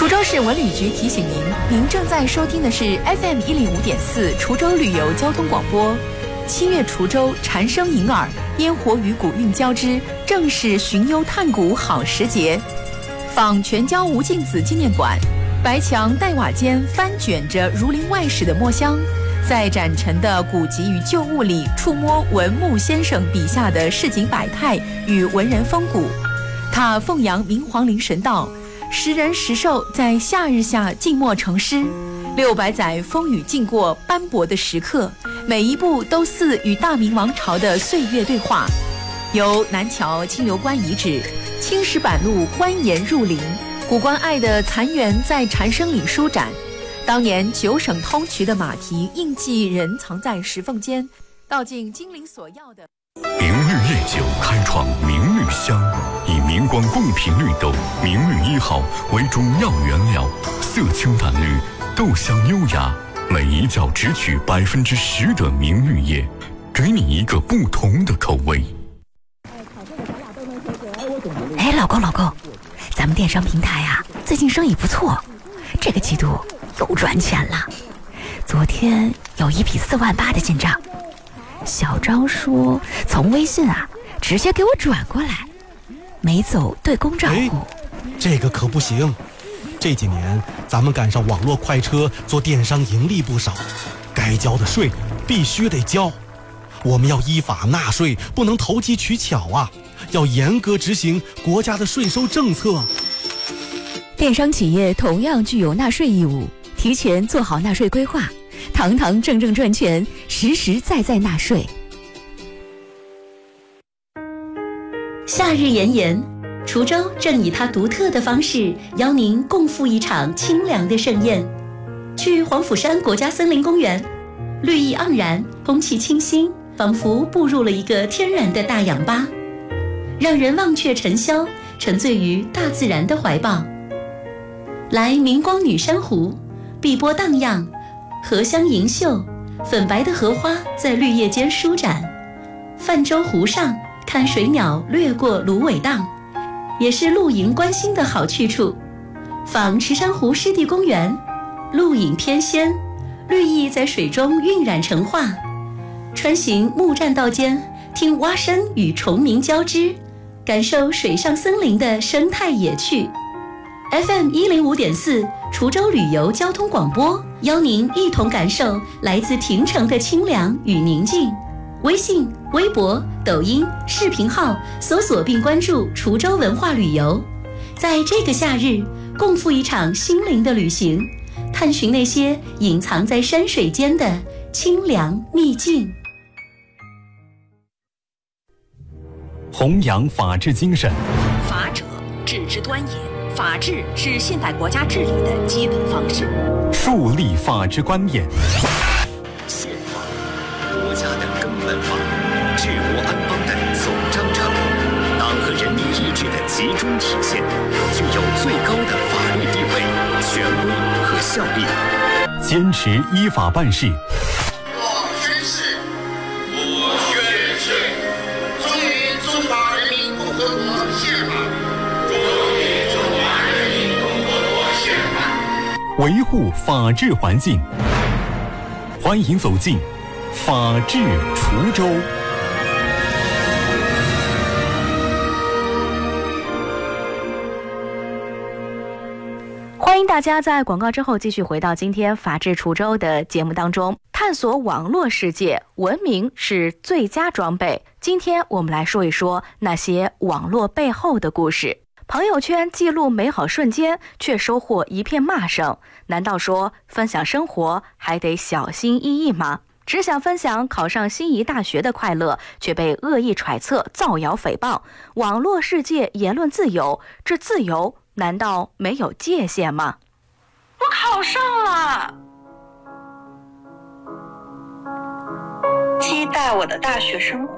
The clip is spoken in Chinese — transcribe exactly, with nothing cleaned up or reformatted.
滁州市文旅局提醒您，您正在收听的是 F M 一零五点四滁州旅游交通广播。七月滁州蝉声迎耳，烟火与古韵交织，正是寻幽探古好时节。访全椒吴敬梓纪念馆，白墙黛瓦间翻卷着儒林外史的墨香，在展陈的古籍与旧物里触摸文牧先生笔下的市井百态与文人风骨。他奉扬明皇陵神道，时人时寿在夏日下静默成诗，六百载风雨经过斑驳的时刻，每一步都似与大明王朝的岁月对话。由南桥清流关遗址、青石板路蜿蜒入林，古关爱的残垣在蝉声里舒展。当年九省通衢的马蹄印记人藏在石缝间，道尽金陵所要的。 明绿夜酒开创明绿香，以明光贡品绿豆明绿一号为主要原料，色清淡绿，豆香优雅，每一角只取百分之十的明绿叶，给你一个不同的口味。 哎，老公老公，咱们电商平台啊，最近生意不错，这个季度又赚钱了。昨天有一笔四万八的进账，小张说从微信啊直接给我转过来，没走对公账户。 这个可不行，这几年咱们赶上网络快车，做电商盈利不少，该交的税必须得交。我们要依法纳税，不能投机取巧啊，要严格执行国家的税收政策。 电商企业同样具有纳税义务，提前做好纳税规划，堂堂正正赚钱，实实在在纳税。 夏日炎炎，滁州正以它独特的方式邀您共赴一场清凉的盛宴。去黄甫山国家森林公园，绿意盎然，空气清新，仿佛步入了一个天然的大氧吧，让人忘却尘嚣，沉醉于大自然的怀抱。来明光女珊瑚，碧波荡漾，荷香盈袖，粉白的荷花在绿叶间舒展。泛舟湖上，看水鸟掠过芦苇荡，也是露营观星的好去处。访池珊瑚湿地公园，露影翩跹，绿意在水中晕染成画。穿行木栈道间，听蛙声与虫鸣交织，感受水上森林的生态野趣。F M 一零五点四滁州旅游交通广播，邀您一同感受来自亭城的清凉与宁静。微信、微博、抖音、视频号搜索并关注滁州文化旅游，在这个夏日，共赴一场心灵的旅行，探寻那些隐藏在山水间的清凉秘境。 弘扬法治精神， 法者治之端也。法治是现代国家治理的基本方式。 树立法治观念。 宪法，国家的根本法，治国安邦的总章程，党和人民意志的集中体现，具有最高的法律地位、权威和效力。 坚持依法办事。 我宣誓，我宣誓，忠于中华人民共和国宪法。 维护法治环境，欢迎走进法治滁州。 欢迎大家在广告之后继续回到今天法治滁州的节目当中，探索网络世界，文明是最佳装备。今天我们来说一说那些网络背后的故事。朋友圈记录美好瞬间，却收获一片骂声。难道说分享生活还得小心翼翼吗？只想分享考上心仪大学的快乐，却被恶意揣测、造谣诽谤。网络世界言论自由，这自由难道没有界限吗？ 我考上了，期待我的大学生活。